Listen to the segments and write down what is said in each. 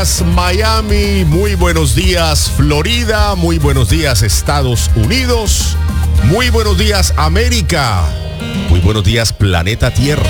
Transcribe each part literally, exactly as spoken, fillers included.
Miami, muy buenos días Florida, muy buenos días Estados Unidos, muy buenos días América, muy buenos días planeta Tierra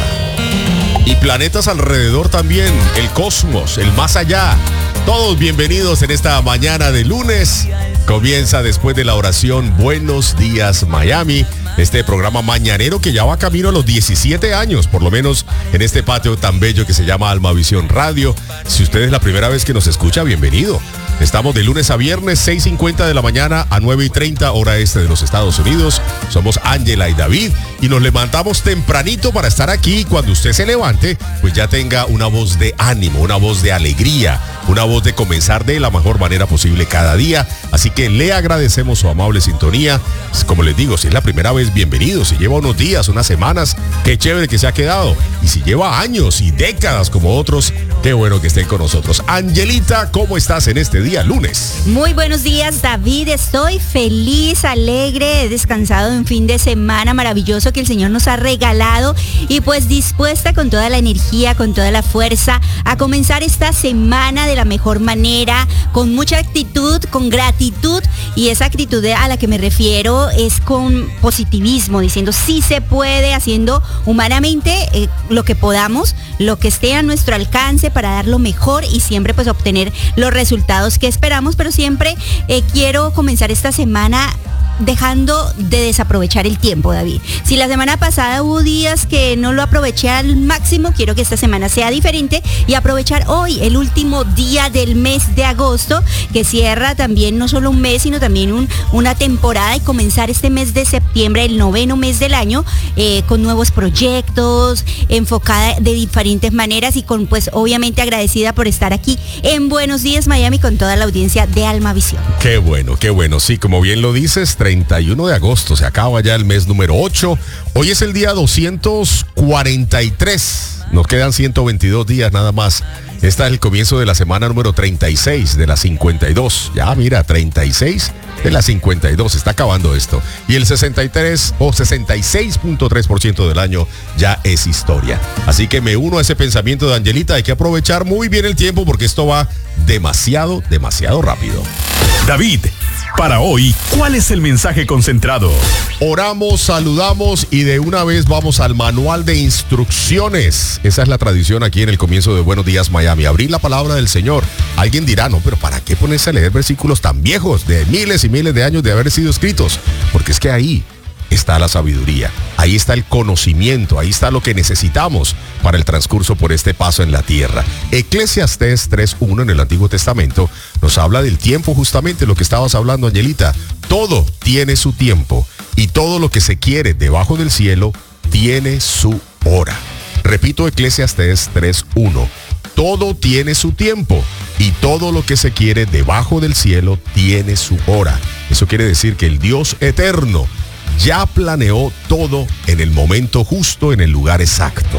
y planetas alrededor también, el cosmos, el más allá. Todos bienvenidos en esta mañana de lunes. Comienza después de la oración Buenos Días Miami, este programa mañanero que ya va camino a los diecisiete años, por lo menos en este patio tan bello que se llama Almavisión Radio. Si usted es la primera vez que nos escucha, bienvenido. Estamos de lunes a viernes, seis cincuenta de la mañana a nueve y treinta hora este de los Estados Unidos. Somos Ángela y David y nos levantamos tempranito para estar aquí. Cuando usted se levante, pues ya tenga una voz de ánimo, una voz de alegría, una voz de comenzar de la mejor manera posible cada día. Así que le agradecemos su amable sintonía. Como les digo, si es la primera vez, bienvenido. Si lleva unos días, unas semanas, qué chévere que se ha quedado. Y si lleva años y décadas como otros, qué bueno que estén con nosotros. Angelita, ¿cómo estás en este día, lunes? Muy buenos días, David. Estoy feliz, alegre, he descansado de un fin de semana maravilloso que el Señor nos ha regalado y pues dispuesta con toda la energía, con toda la fuerza a comenzar esta semana de la mejor manera, con mucha actitud, con gratitud, y esa actitud a la que me refiero es con positivismo, diciendo sí se puede, haciendo humanamente eh, lo que podamos, lo que esté a nuestro alcance para dar lo mejor y siempre pues obtener los resultados que esperamos, pero siempre eh, quiero comenzar esta semana dejando de desaprovechar el tiempo, David. Si la semana pasada hubo días que no lo aproveché al máximo, quiero que esta semana sea diferente y aprovechar hoy, el último día del mes de agosto, que cierra también no solo un mes, sino también un, una temporada, y comenzar este mes de septiembre, el noveno mes del año, eh, con nuevos proyectos, enfocada de diferentes maneras y con, pues, obviamente agradecida por estar aquí en Buenos Días Miami con toda la audiencia de Almavisión. Qué bueno, qué bueno. Sí, como bien lo dices, treinta y uno de agosto, se acaba ya el mes número ocho. Hoy es el día doscientos cuarenta y tres. Nos quedan ciento veintidós días nada más. Este es el comienzo de la semana número treinta y seis de la cincuenta y dos. Ya mira, treinta y seis de la cincuenta y dos. Está acabando esto. Y el sesenta y tres o sesenta y seis punto tres por ciento del año ya es historia. Así que me uno a ese pensamiento de Angelita. Hay que aprovechar muy bien el tiempo porque esto va demasiado, demasiado rápido. David, para hoy, ¿cuál es el mensaje concentrado? Oramos, saludamos y de una vez vamos al manual de instrucciones. Esa es la tradición aquí en el comienzo de Buenos Días Miami. Abrir la palabra del Señor. Alguien dirá, no, pero ¿para qué ponerse a leer versículos tan viejos de miles y miles de años de haber sido escritos? Porque es que ahí está la sabiduría, ahí está el conocimiento, ahí está lo que necesitamos para el transcurso por este paso en la tierra. Eclesiastés tres uno en el Antiguo Testamento nos habla del tiempo, justamente lo que estabas hablando, Angelita. Todo tiene su tiempo y todo lo que se quiere debajo del cielo tiene su hora. Repito, Eclesiastés tres uno. Todo tiene su tiempo y todo lo que se quiere debajo del cielo tiene su hora. Eso quiere decir que el Dios eterno ya planeó todo en el momento justo, en el lugar exacto.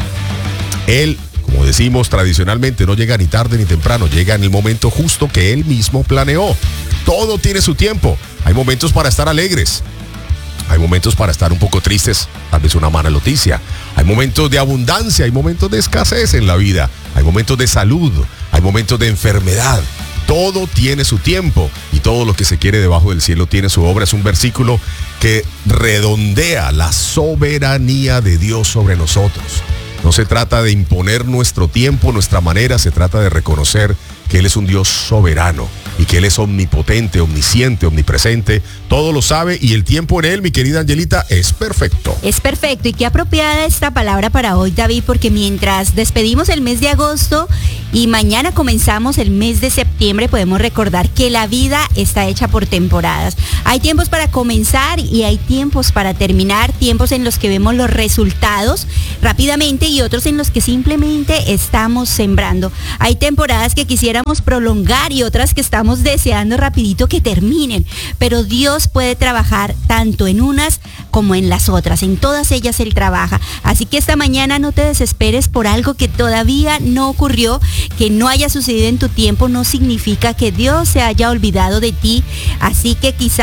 Él, como decimos tradicionalmente, no llega ni tarde ni temprano, llega en el momento justo que Él mismo planeó. Todo tiene su tiempo. Hay momentos para estar alegres. Hay momentos para estar un poco tristes, tal vez una mala noticia. Hay momentos de abundancia, hay momentos de escasez en la vida. Hay momentos de salud, hay momentos de enfermedad. Todo tiene su tiempo y todo lo que se quiere debajo del cielo tiene su obra. Es un versículo que redondea la soberanía de Dios sobre nosotros. No se trata de imponer nuestro tiempo, nuestra manera, se trata de reconocer que Él es un Dios soberano y que Él es omnipotente, omnisciente, omnipresente, todo lo sabe y el tiempo en Él, mi querida Angelita, es perfecto. Es perfecto, y qué apropiada esta palabra para hoy, David, porque mientras despedimos el mes de agosto y mañana comenzamos el mes de septiembre, podemos recordar que la vida está hecha por temporadas. Hay tiempos para comenzar y hay tiempos para terminar, tiempos en los que vemos los resultados rápidamente y otros en los que simplemente estamos sembrando. Hay temporadas que quisiéramos prolongar y otras que estamos deseando rapidito que terminen, pero Dios puede trabajar tanto en unas como en las otras, en todas ellas Él trabaja. Así que esta mañana no te desesperes por algo que todavía no ocurrió, que no haya sucedido en tu tiempo, no significa que Dios se haya olvidado de ti, así que quizá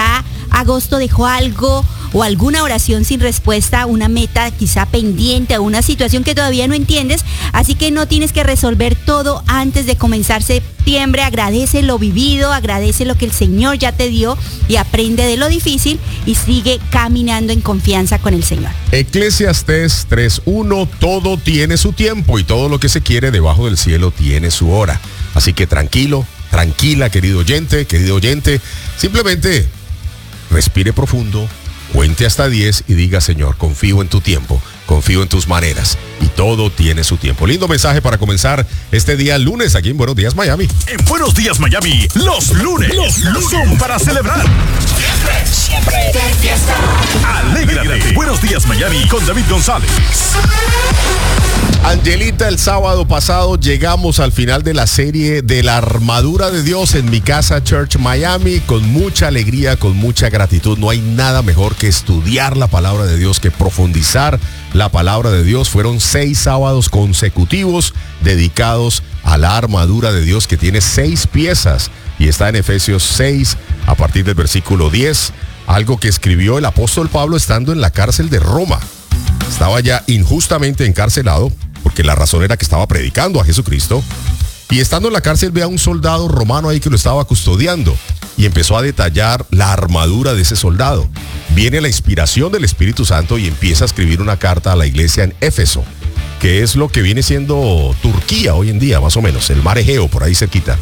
agosto dejó algo o alguna oración sin respuesta, una meta quizá pendiente o una situación que todavía no entiendes, así que no tienes que resolver todo antes de comenzar septiembre. Agradece lo vivido, agradece lo que el Señor ya te dio y aprende de lo difícil y sigue caminando en confianza con el Señor. Eclesiastés tres uno, todo tiene su tiempo y todo lo que se quiere debajo del cielo tiene su hora. Así que tranquilo, tranquila, querido oyente, querido oyente, simplemente respire profundo, cuente hasta diez y diga: Señor, confío en tu tiempo, confío en tus maneras y todo tiene su tiempo. Lindo mensaje para comenzar este día lunes aquí en Buenos Días Miami. En Buenos Días Miami, los lunes, los lunes son para celebrar. Siempre, siempre de fiesta. Alégrate. Buenos Días Miami con David González. Angelita, el sábado pasado llegamos al final de la serie de la armadura de Dios en Mi Casa Church Miami, con mucha alegría, con mucha gratitud. No hay nada mejor que estudiar la palabra de Dios, que profundizar la palabra de Dios. Fueron seis sábados consecutivos dedicados a la armadura de Dios, que tiene seis piezas y está en Efesios seis a partir del versículo diez, algo que escribió el apóstol Pablo estando en la cárcel de Roma. Estaba ya injustamente encarcelado, porque la razón era que estaba predicando a Jesucristo, y estando en la cárcel ve a un soldado romano ahí que lo estaba custodiando y empezó a detallar la armadura de ese soldado. Viene la inspiración del Espíritu Santo y empieza a escribir una carta a la iglesia en Éfeso, que es lo que viene siendo Turquía hoy en día, más o menos, el mar Egeo, por ahí cerquita.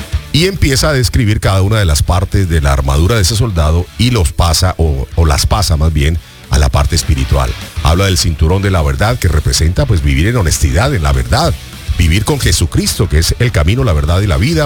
Y empieza a describir cada una de las partes de la armadura de ese soldado y los pasa, o, o las pasa más bien, a la parte espiritual. Habla del cinturón de la verdad, que representa pues vivir en honestidad, en la verdad, vivir con Jesucristo, que es el camino, la verdad y la vida.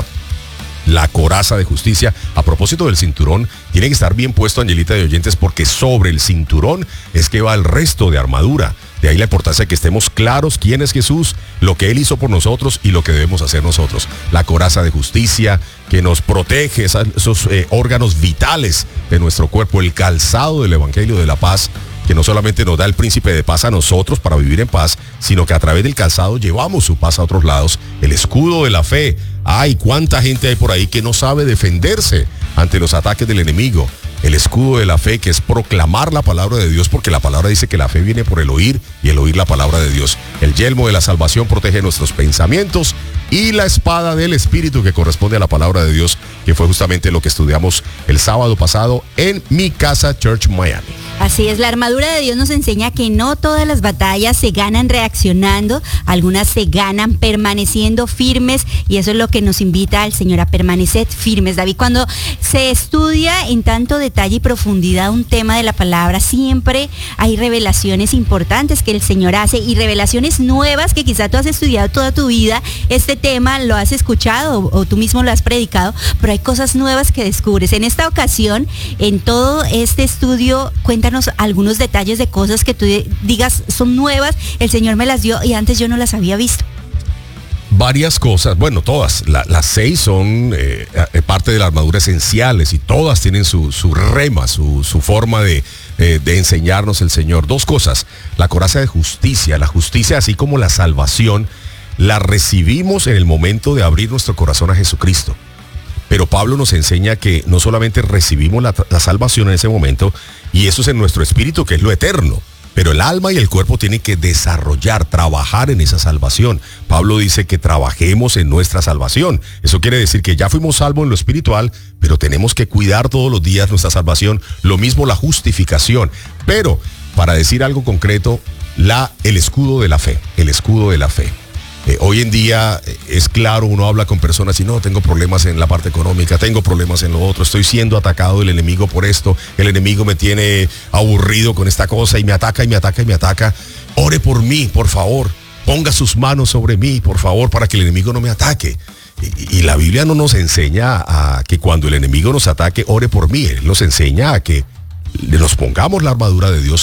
La coraza de justicia. A propósito del cinturón, tiene que estar bien puesto, Angelita de oyentes, porque sobre el cinturón es que va el resto de armadura. De ahí la importancia de que estemos claros quién es Jesús, lo que Él hizo por nosotros y lo que debemos hacer nosotros. La coraza de justicia que nos protege esos, esos eh, órganos vitales de nuestro cuerpo. El calzado del Evangelio de la Paz, que no solamente nos da el príncipe de paz a nosotros para vivir en paz, sino que a través del calzado llevamos su paz a otros lados. El escudo de la fe. Ay, cuánta gente hay por ahí que no sabe defenderse ante los ataques del enemigo. El escudo de la fe, que es proclamar la palabra de Dios, porque la palabra dice que la fe viene por el oír y el oír la palabra de Dios. El yelmo de la salvación protege nuestros pensamientos, y la espada del Espíritu, que corresponde a la palabra de Dios, que fue justamente lo que estudiamos el sábado pasado en Mi Casa Church Miami. Así es, la armadura de Dios nos enseña que no todas las batallas se ganan reaccionando, algunas se ganan permaneciendo firmes, y eso es lo que nos invita al Señor, a permanecer firmes. David, cuando se estudia en tanto detalle y profundidad un tema de la palabra, siempre hay revelaciones importantes que el Señor hace, y revelaciones nuevas que quizá tú has estudiado toda tu vida este tema, lo has escuchado o, o tú mismo lo has predicado, pero hay cosas nuevas que descubres. En esta ocasión, en todo este estudio, cuéntanos algunos detalles de cosas que tú digas son nuevas, el Señor me las dio y antes yo no las había visto. Varias cosas, bueno, todas, la, las seis son eh, parte de la armadura esenciales, y todas tienen su, su rema, su, su forma de, eh, de enseñarnos el Señor. Dos cosas: la coraza de justicia. La justicia, así como la salvación, la recibimos en el momento de abrir nuestro corazón a Jesucristo. Pero Pablo nos enseña que no solamente recibimos la, la salvación en ese momento, y eso es en nuestro espíritu, que es lo eterno, pero el alma y el cuerpo tienen que desarrollar, trabajar en esa salvación. Pablo dice que trabajemos en nuestra salvación. Eso quiere decir que ya fuimos salvos en lo espiritual, pero tenemos que cuidar todos los días nuestra salvación. Lo mismo la justificación. Pero, para decir algo concreto, la, el escudo de la fe, el escudo de la fe. Eh, hoy en día eh, es claro, uno habla con personas y no, tengo problemas en la parte económica, tengo problemas en lo otro, estoy siendo atacado del enemigo por esto, el enemigo me tiene aburrido con esta cosa y me ataca y me ataca y me ataca. Ore por mí, por favor, ponga sus manos sobre mí, por favor, para que el enemigo no me ataque. Y, y la Biblia no nos enseña a que cuando el enemigo nos ataque, ore por mí. Él nos enseña a que nos pongamos la armadura de Dios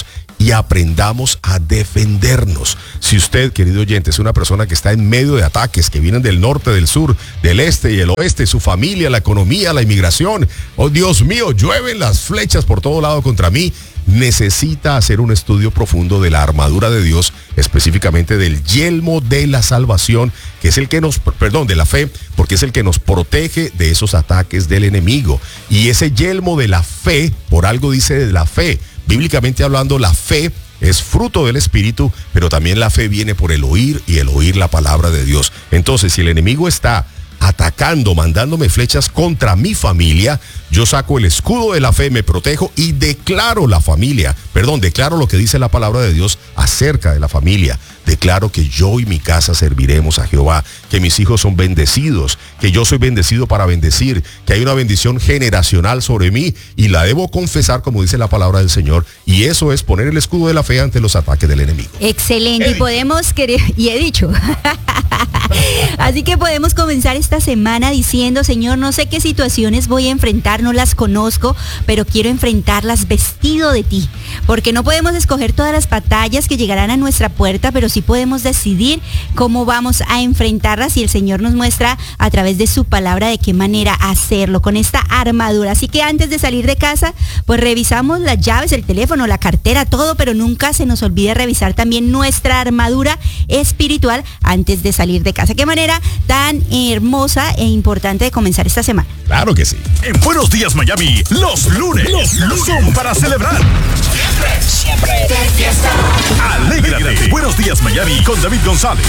y aprendamos a defendernos. Si usted, querido oyente, es una persona que está en medio de ataques que vienen del norte, del sur, del este y el oeste, su familia, la economía, la inmigración, oh Dios mío, llueven las flechas por todo lado contra mí, necesita hacer un estudio profundo de la armadura de Dios, específicamente del yelmo de la salvación, que es el que nos, perdón, de la fe, porque es el que nos protege de esos ataques del enemigo. Y ese yelmo de la fe, por algo dice de la fe, bíblicamente hablando, la fe es fruto del Espíritu, pero también la fe viene por el oír y el oír la palabra de Dios. Entonces, si el enemigo está atacando, mandándome flechas contra mi familia, yo saco el escudo de la fe, me protejo y declaro la familia, perdón, declaro lo que dice la palabra de Dios acerca de la familia. Declaro que yo y mi casa serviremos a Jehová, que mis hijos son bendecidos, que yo soy bendecido para bendecir, que hay una bendición generacional sobre mí y la debo confesar como dice la palabra del Señor, y eso es poner el escudo de la fe ante los ataques del enemigo. Excelente, y podemos querer, y he dicho, así que podemos comenzar esta semana diciendo, Señor, no sé qué situaciones voy a enfrentar, no las conozco, pero quiero enfrentarlas vestido de ti, porque no podemos escoger todas las batallas que llegarán a nuestra puerta, pero sí podemos decidir cómo vamos a enfrentarlas, y el Señor nos muestra a través de su palabra de qué manera hacerlo con esta armadura. Así que antes de salir de casa, pues revisamos las llaves, el teléfono, la cartera, todo, pero nunca se nos olvide revisar también nuestra armadura espiritual antes de salir de casa. Qué manera tan hermosa e importante de comenzar esta semana. Claro que sí. En Buenos Días Miami, los lunes, los lunes son para celebrar. Siempre, siempre de fiesta. Alégrate. Buenos Días Miami con David González.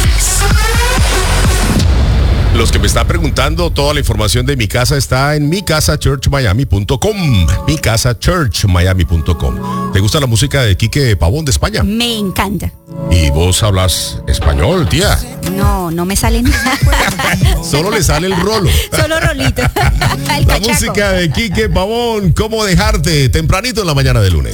Los que me están preguntando, toda la información de mi casa está en mi casa church miami punto com. mi casa church miami punto com. ¿Te gusta la música de Quique Pavón de España? Me encanta. ¿Y vos hablas español, tía? No, no me sale nada. Solo le sale el rolo. Solo rolito. El la cachaco. música de Quique Pavón, ¿cómo dejarte? Tempranito en la mañana de lunes.